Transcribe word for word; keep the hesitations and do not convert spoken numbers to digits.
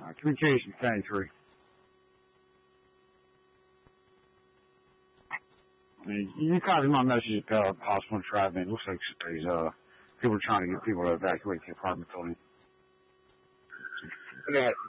Uh, communication seventy-three. You copy my message about uh, possible entrapment. It looks like there's uh, people are trying to get people to evacuate the apartment building. Yeah.